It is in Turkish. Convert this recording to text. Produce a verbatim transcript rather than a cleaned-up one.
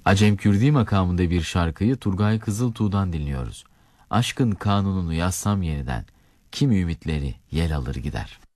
Acem Kürdi makamında bir şarkıyı Turgay Kızıltuğ'dan dinliyoruz. Aşkın kanununu yazsam yeniden, kim ümitleri yel alır gider.